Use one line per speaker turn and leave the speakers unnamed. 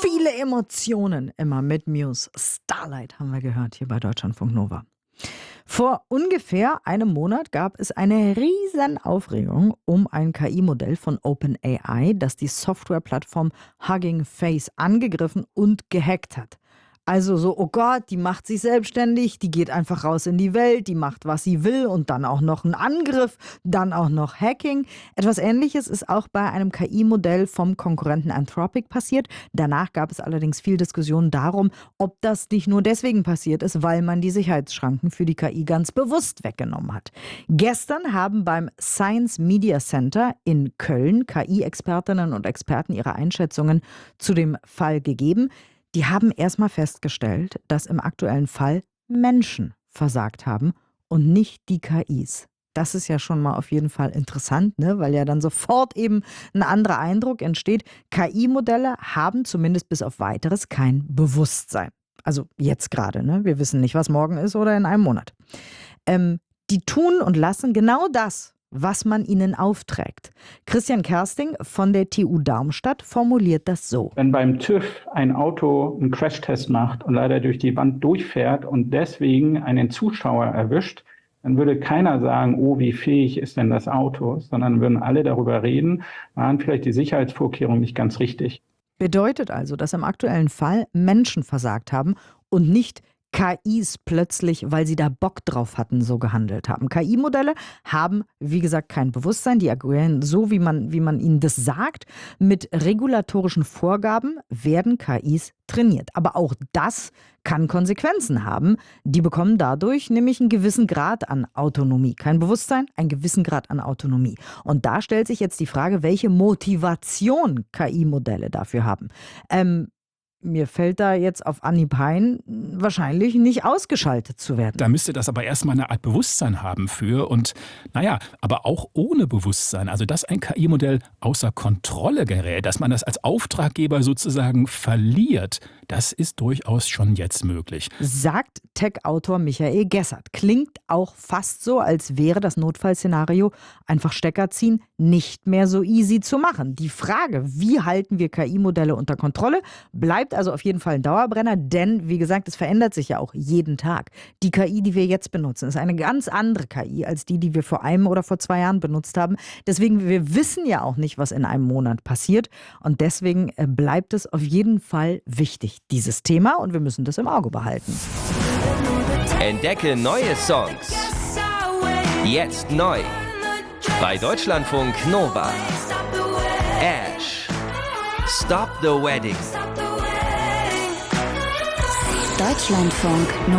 Viele Emotionen immer mit Muse. Starlight haben wir gehört hier bei Deutschlandfunk Nova. Vor ungefähr einem Monat gab es eine riesen Aufregung um ein KI-Modell von OpenAI, das die Softwareplattform Hugging Face angegriffen und gehackt hat. Also so, oh Gott, die macht sich selbstständig, die geht einfach raus in die Welt, die macht, was sie will und dann auch noch ein Angriff, dann auch noch Hacking. Etwas Ähnliches ist auch bei einem KI-Modell vom Konkurrenten Anthropic passiert. Danach gab es allerdings viel Diskussion darum, ob das nicht nur deswegen passiert ist, weil man die Sicherheitsschranken für die KI ganz bewusst weggenommen hat. Gestern haben beim Science Media Center in Köln KI-Expertinnen und Experten ihre Einschätzungen zu dem Fall gegeben. Die haben erstmal festgestellt, dass im aktuellen Fall Menschen versagt haben und nicht die KIs. Das ist ja schon mal auf jeden Fall interessant, ne? Weil ja dann sofort eben ein anderer Eindruck entsteht. KI-Modelle haben zumindest bis auf Weiteres kein Bewusstsein. Also jetzt gerade, ne? Wir wissen nicht, was morgen ist oder in einem Monat. Die tun und lassen genau das, was man ihnen aufträgt. Christian Kersting von der TU Darmstadt formuliert das so.
Wenn beim TÜV ein Auto einen Crashtest macht und leider durch die Wand durchfährt und deswegen einen Zuschauer erwischt, dann würde keiner sagen, oh, wie fähig ist denn das Auto, sondern würden alle darüber reden, waren vielleicht die Sicherheitsvorkehrungen nicht ganz richtig.
Bedeutet also, dass im aktuellen Fall Menschen versagt haben und nicht KIs plötzlich, weil sie da Bock drauf hatten, so gehandelt haben. KI-Modelle haben, wie gesagt, kein Bewusstsein. Die agieren so, wie man ihnen das sagt. Mit regulatorischen Vorgaben werden KIs trainiert. Aber auch das kann Konsequenzen haben. Die bekommen dadurch nämlich einen gewissen Grad an Autonomie. Kein Bewusstsein, einen gewissen Grad an Autonomie. Und da stellt sich jetzt die Frage, welche Motivation KI-Modelle dafür haben. Mir fällt da jetzt auf Anhieb ein, wahrscheinlich nicht ausgeschaltet zu werden.
Da müsste das aber erstmal eine Art Bewusstsein haben für und aber auch ohne Bewusstsein. Also dass ein KI-Modell außer Kontrolle gerät, dass man das als Auftraggeber sozusagen verliert, das ist durchaus schon jetzt möglich.
Sagt Tech-Autor Michael Gessert. Klingt auch fast so, als wäre das Notfallszenario einfach Stecker ziehen nicht mehr so easy zu machen. Die Frage, wie halten wir KI-Modelle unter Kontrolle, bleibt also auf jeden Fall ein Dauerbrenner, denn wie gesagt, es verändert sich ja auch jeden Tag. Die KI, die wir jetzt benutzen, ist eine ganz andere KI als die wir vor einem oder vor 2 Jahren benutzt haben. Deswegen, wir wissen ja auch nicht, was in einem Monat passiert und deswegen bleibt es auf jeden Fall wichtig, dieses Thema, und wir müssen das im Auge behalten.
Entdecke neue Songs. Jetzt neu. Bei Deutschlandfunk Nova. Ash. Stop the Wedding.
Deutschlandfunk Nova.